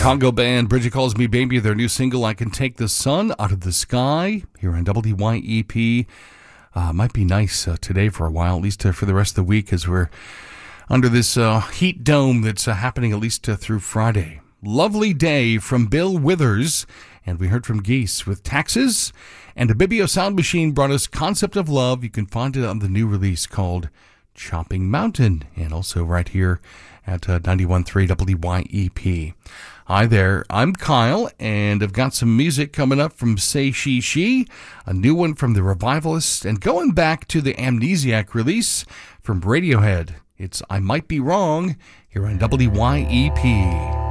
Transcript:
Congo band Bridget Calls Me Baby, their new single I Can Take the Sun Out of the Sky here on WYEP. Might be nice today for a while, at least for the rest of the week, as we're under this heat dome that's happening at least through Friday. Lovely Day from Bill Withers, and we heard from Geese with Taxes, and Abibio Sound Machine brought us Concept of Love. You can find it on the new release called Chopping Mountain, and also right here at 91.3 WYEP. Hi there, I'm Kyle, and I've got some music coming up from Say She She, a new one from the Revivalists, and going back to the Amnesiac release from Radiohead. It's I Might Be Wrong here on WYEP.